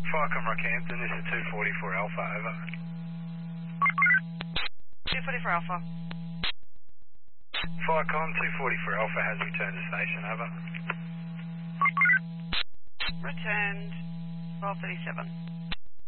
Firecom Rockhampton, this is 244 Alpha, over. 244 Alpha. Firecom 244 Alpha has returned to station, over. Returned 1237.